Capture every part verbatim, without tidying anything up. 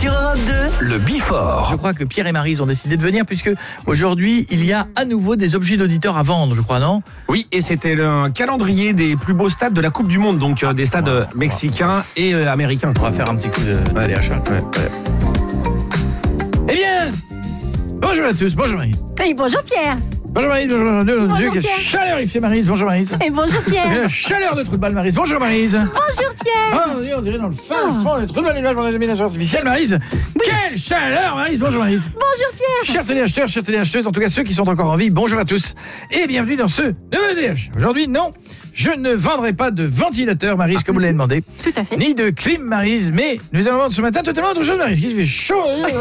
sur Europe deux, le Before. Je crois que Pierre et Maryse ont décidé de venir puisque aujourd'hui, il y a à nouveau des objets d'auditeurs à vendre, je crois, non ? Oui, et c'était le calendrier des plus beaux stades de la Coupe du Monde, donc euh, des stades euh, mexicains et euh, américains. On va faire un petit coup de Ouais. d'achat. Ouais, ouais. Eh bien, bonjour à tous, bonjour Maryse. Et bonjour Pierre. Bonjour Maryse, bonjour Dieu, Bonjour, quelle Pierre. chaleur il fait Maryse, bonjour Maryse. Et bonjour Pierre. Quelle chaleur de trou de balle Maryse, bonjour Maryse. Bonjour Pierre. Oh, on dirait dans le fin fond, le trou de balle nuage pour l'insémination artificielle Maryse. Quelle chaleur Maryse, bonjour Maryse. Bonjour Pierre. Chers téléacheteurs, chers téléacheteuses, en tout cas ceux qui sont encore en vie, bonjour à tous et bienvenue dans ce nouveau D H. Aujourd'hui, non, je ne vendrai pas de ventilateur, Maryse, comme vous l'avez demandé, Tout à fait. ni de clim, Maryse, mais nous allons vendre ce matin totalement autre chose, Maryse, qui se fait chaud.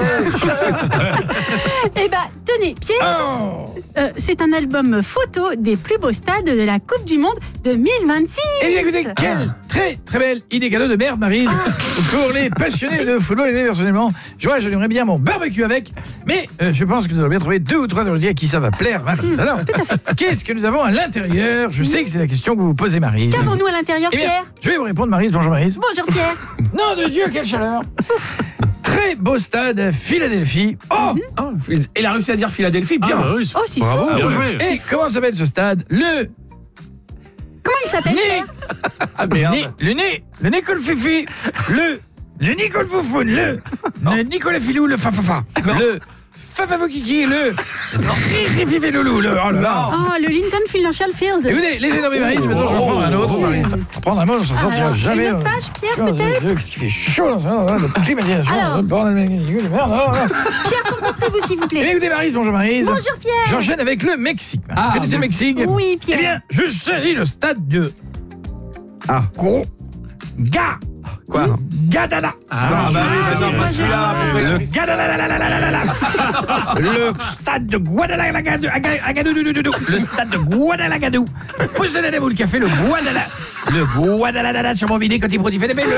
Eh ben, tenez Pierre, Oh. euh, c'est un album photo des plus beaux stades de la Coupe du Monde deux mille vingt-six. Eh bien, écoutez, quelle très très belle idée cadeau de merde, Maryse, pour les passionnés de football. Et personnellement, je vois, j'aimerais bien mon barbecue avec, mais euh, je pense que nous allons bien trouver deux ou trois invités à qui ça va plaire, Maryse. Alors, qu'est-ce que nous avons à l'intérieur ? Je sais que c'est la question que vous vous posez, Maryse. Qu'avons-nous à l'intérieur Eh bien, Pierre? je vais vous répondre, Maryse. Bonjour, Maryse. Bonjour Pierre. Nom de Dieu, quelle chaleur. Très beau stade à Philadelphie. Oh, Ah, il a réussi à dire Philadelphie, bien. Oh si Bravo. fort. Bien joué. et comment s'appelle ce stade ? Le Comment il s'appelle nez. Pierre? Ah Le nez, le nez, le Nicole Fifi, le, le Nicole Foufoune, le, le Nicolas Filou, le Fafafa, le Fafafokiki, le Rififi Loulou, le, oh là là. Oh, le Lincoln Financial Field. Écoutez, les énormes Maryse, maintenant je vais en prendre un autre, Maryse. On va prendre un mot, on s'en sortira Alors, jamais. une autre euh, page, Pierre, oh, peut-être? Dieu, Qui fait chaud, là, ça, là, de climatisation, Alors. de bordel, de merde, oh, là. Pierre, concentrez-vous s'il vous Eh bien, plaît. écoutez, Maryse, bonjour Maryse. Bonjour Pierre. J'enchaîne avec le Mexique. Ah, Vous connaissez le Mexique ? Oui Eh Pierre. bien, je salue le stade de Ah. Gros Ga Quoi Gadana. Ah, bah oui, mais non, pas celui-là. Le Gadana. Le stade de Guadalajara. Le stade de Guadalajara. Posez-vous le café, le Guadalajara. Le Guadalajara sur mon bidet quand il produit fait des belles.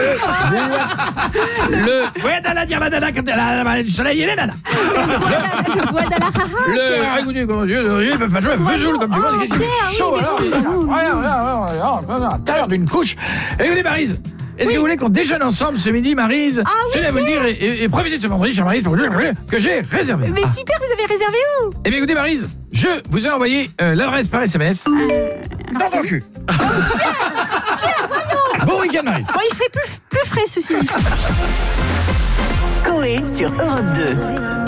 Le Guadalajara quand il du soleil et les nanas. Le Guadalajara. Le. Ah, écoutez, comment Dieu, ils peuvent pas jouer à Vesoul comme tu vois. Oh, Pierre, Chaud oui, mais alors. comment- Regarde, regarde, regarde, regarde, à l'intérieur d'une couche. Écoutez, Maryse. Est-ce que vous voulez qu'on déjeune ensemble ce midi, Maryse ? Ah oui, Je tenais à vous le dire et, et- et profitez de ce vendredi, chère Maryse, pour vous dire que j'ai réservé. Mais super, vous avez réservé où? Eh bien, écoutez, Maryse, je vous ai envoyé euh, l'adresse par S M S. Dans ton cul. Bon week-end, Maryse. Bon, il ferait plus, plus frais ceci dit. Coé sur Europe deux.